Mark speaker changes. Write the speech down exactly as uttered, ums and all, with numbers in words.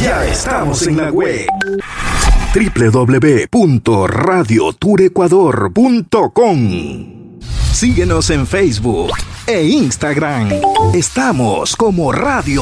Speaker 1: Ya estamos en la web. doble u doble u doble u punto radio tour ecuador punto com. Síguenos en Facebook e Instagram. Estamos como Radio